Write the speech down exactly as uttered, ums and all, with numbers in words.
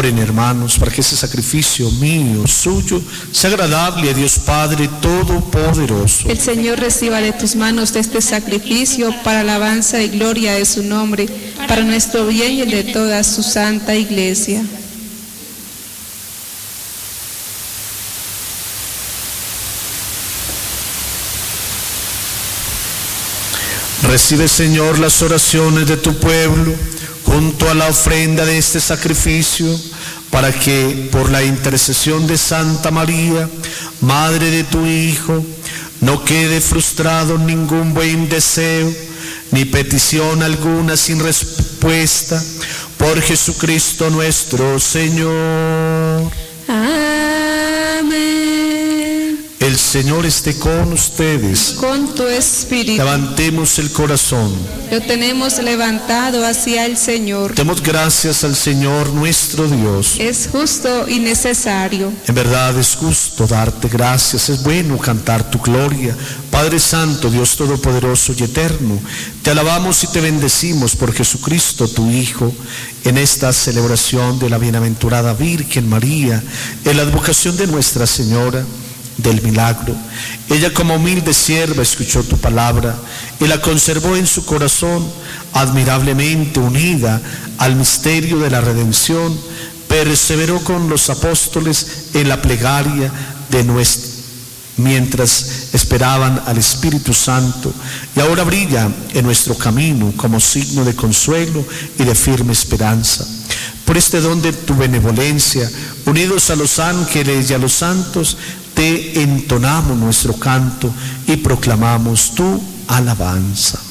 Oren, hermanos, para que ese sacrificio mío, suyo, sea agradable a Dios Padre Todopoderoso. El Señor reciba de tus manos este sacrificio para alabanza y gloria de su nombre, para nuestro bien y el de toda su santa Iglesia. Recibe, Señor, las oraciones de tu pueblo junto a la ofrenda de este sacrificio, para que por la intercesión de Santa María, Madre de tu Hijo, no quede frustrado ningún buen deseo, ni petición alguna sin respuesta, por Jesucristo nuestro Señor. Amén. El Señor esté con ustedes. Con tu espíritu. Levantemos el corazón. Lo tenemos levantado hacia el Señor. Demos gracias al Señor nuestro Dios. Es justo y necesario. En verdad es justo darte gracias, es bueno cantar tu gloria. Padre Santo, Dios Todopoderoso y Eterno, te alabamos y te bendecimos por Jesucristo, tu Hijo, en esta celebración de la bienaventurada Virgen María, en la advocación de Nuestra Señora del Milagro. Ella, como humilde sierva, escuchó tu palabra y la conservó en su corazón, admirablemente unida al misterio de la redención. Perseveró con los apóstoles en la plegaria de nuestra, mientras esperaban al Espíritu Santo, y ahora brilla en nuestro camino como signo de consuelo y de firme esperanza. Por este don de tu benevolencia, unidos a los ángeles y a los santos, te entonamos nuestro canto y proclamamos tu alabanza.